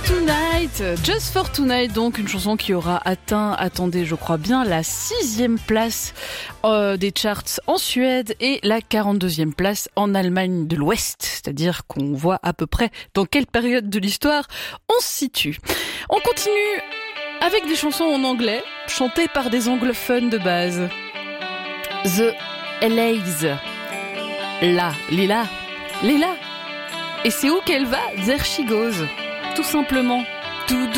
Tonight, Just for Tonight, donc une chanson qui aura atteint, attendez, je crois bien, la 6e place des charts en Suède et la 42e place en Allemagne de l'Ouest. C'est-à-dire qu'on voit à peu près dans quelle période de l'histoire on se situe. On continue avec des chansons en anglais, chantées par des anglophones de base. The LA's. Là, Lila. Et c'est où qu'elle va? There she goes. Tout simplement.